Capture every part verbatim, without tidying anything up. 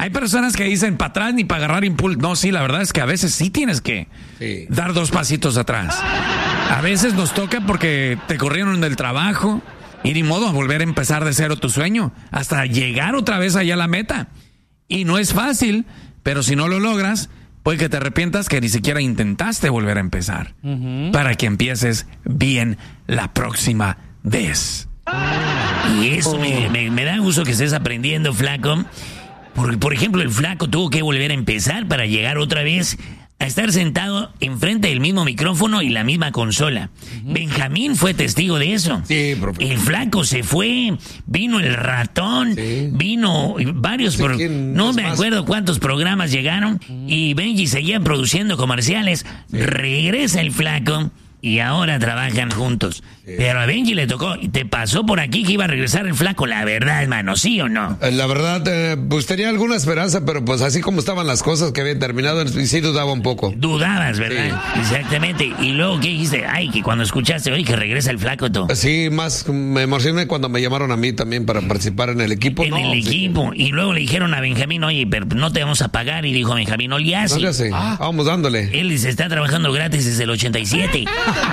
Hay personas que dicen para atrás ni para agarrar impulso. No, sí, la verdad es que a veces sí tienes que sí. dar dos pasitos atrás. A veces nos toca porque te corrieron del trabajo y ni modo a volver a empezar de cero tu sueño hasta llegar otra vez allá a la meta. Y no es fácil, pero si no lo logras, puede que te arrepientas que ni siquiera intentaste volver a empezar. Uh-huh. Para que empieces bien la próxima vez. Y eso oh. me, me, me da gusto que estés aprendiendo, flaco. Porque, por ejemplo, el flaco tuvo que volver a empezar para llegar otra vez a estar sentado enfrente del mismo micrófono y la misma consola. Uh-huh. Benjamín fue testigo de eso. Sí, profe. El flaco se fue, vino el ratón, sí. vino varios... Sí, pro- no me más? acuerdo cuántos programas llegaron, uh-huh. y Benji seguía produciendo comerciales. Sí. Regresa el flaco y ahora trabajan juntos. Sí. Pero a Benji le tocó, te pasó por aquí que iba a regresar el flaco, la verdad, hermano, ¿sí o no? La verdad, eh, pues tenía alguna esperanza, pero pues así como estaban las cosas que habían terminado, sí dudaba un poco. Dudabas, ¿verdad? Sí. Exactamente. Y luego, ¿qué dijiste? Ay, que cuando escuchaste, oye, que regresa el flaco, tú. Sí, más me emocioné cuando me llamaron a mí también para participar en el equipo. En no, el sí. equipo. Y luego le dijeron a Benjamín, oye, pero no te vamos a pagar. Y dijo Benjamín, no le hace. No le hace. Ah. Vamos dándole. Él se está trabajando gratis desde el ochenta y siete.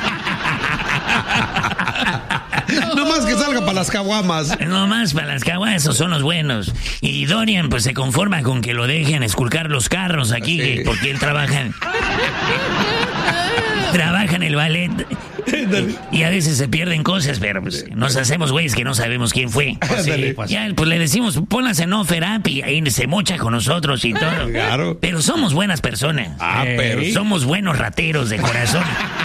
No más que salga para las caguamas. No más para las caguamas, esos son los buenos. Y Dorian pues se conforma con que lo dejen esculcar los carros aquí, sí. porque él trabaja en, trabaja en el ballet. Y a veces se pierden cosas, pero pues nos hacemos güeyes que no sabemos quién fue. Sí, pues, ya, pues le decimos, ponlas en offer up y ahí se mocha con nosotros y todo. Claro. Pero somos buenas personas. Ah, eh, pero... Somos buenos rateros de corazón.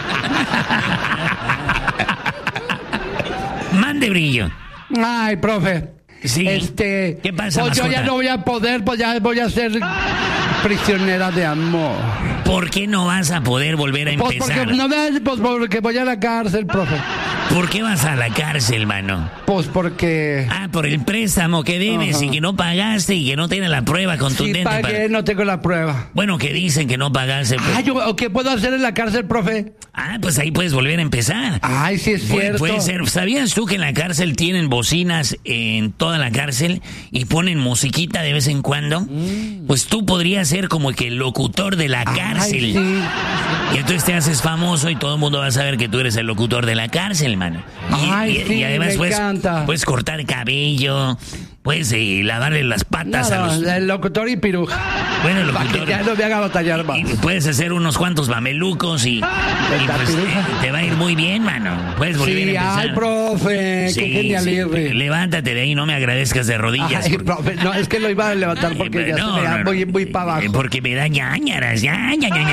Mande brillo. Ay, profe. Sí. Este, ¿Qué pasa, pues yo mascota? ya no voy a poder, pues ya voy a ser prisionera de amor. ¿Por qué no vas a poder volver a pues empezar? Porque, no, pues porque voy a la cárcel, profe. ¿Por qué vas a la cárcel, mano? Pues porque... Ah, por el préstamo que debes. Uh-huh. Y que no pagaste y que no tienes la prueba contundente. Sí, pagué, para... no tengo la prueba. Bueno, que dicen que no pagaste. Pues... Ah, yo, ¿qué puedo hacer en la cárcel, profe? Ah, pues ahí puedes volver a empezar. Ay, sí es cierto. Puede ser. ¿Sabías tú que en la cárcel tienen bocinas en toda la cárcel y ponen musiquita de vez en cuando? Mm. Pues tú podrías ser como que el locutor de la cárcel. Ay, sí. Y entonces te haces famoso y todo el mundo va a saber que tú eres el locutor de la cárcel, mano. Y, Ay, y, sí, y además me puedes, encanta. puedes cortar cabello, puedes eh, lavarle las patas no, no, a los... el locutor y piruja. Bueno, el Para locutor... que ya no me haga batallar más. Y puedes hacer unos cuantos mamelucos y, y pues, eh, te va a ir muy bien, mano. Puedes volver sí, a empezar. Ay, profe, sí, qué genial. Sí. Levántate de ahí, no me agradezcas de rodillas. Ay, porque... profe, no, es que lo iba a levantar porque Ay, ya no, se me da no, muy, muy para abajo. Porque me da ñañaras, ñaña, ñaña,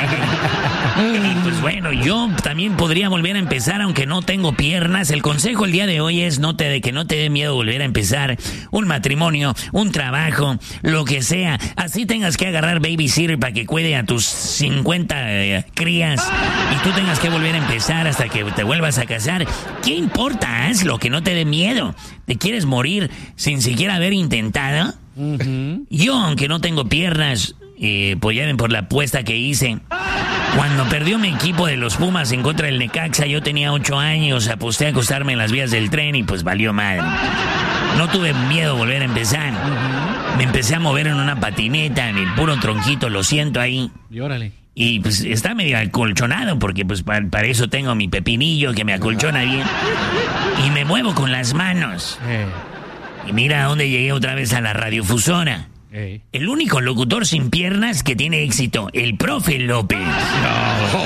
ñaña. Y pues bueno, yo también podría volver a empezar aunque no tengo piernas. El consejo el día de hoy es no te de que no te dé miedo volver a empezar un matrimonio, un trabajo, lo que sea. Así tengas que agarrar babysitter para que cuide a tus cincuenta eh, crías y tú tengas que volver a empezar hasta que te vuelvas a casar. ¿Qué importa? Hazlo, que no te dé miedo. ¿Te quieres morir sin siquiera haber intentado? Uh-huh. Yo, aunque no tengo piernas, eh, pues ya ven por la apuesta que hice. Cuando perdió mi equipo de los Pumas en contra del Necaxa, yo tenía ocho años, aposté a acostarme en las vías del tren y pues valió madre. No tuve miedo a volver a empezar. Uh-huh. Me empecé a mover en una patineta, en el puro tronquito, lo siento ahí. Y órale. Y pues está medio acolchonado porque pues para, para eso tengo mi pepinillo que me acolchona bien. Y me muevo con las manos. Eh. Y mira a dónde llegué otra vez, a la radiofusora. Hey. El único locutor sin piernas que tiene éxito, el profe López. No.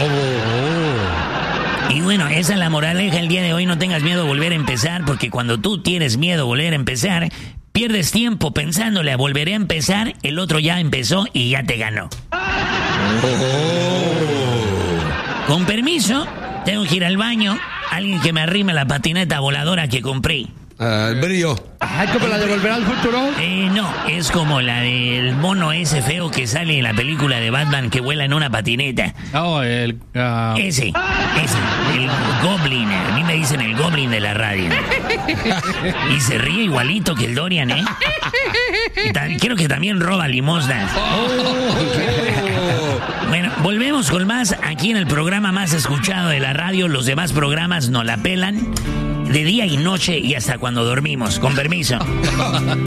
Y bueno, esa es la moraleja el día de hoy. No tengas miedo a volver a empezar, porque cuando tú tienes miedo a volver a empezar, pierdes tiempo pensándole a volver a empezar. El otro ya empezó y ya te ganó. Oh. Con permiso, tengo que ir al baño. Alguien que me arrime la patineta voladora que compré. Uh, el brillo. Ay, ¿como la de Volver al Futuro? Eh, no, es como la del mono ese feo que sale en la película de Batman que vuela en una patineta. Oh, el... Uh... Ese, ese, el Goblin. A mí me dicen el Goblin de la radio. Y se ríe igualito que el Dorian, ¿eh? Y tam- creo que también roba limosnas. Oh. Bueno, volvemos con más aquí en el programa más escuchado de la radio. Los demás programas no la pelan. De día y noche y hasta cuando dormimos. Con permiso.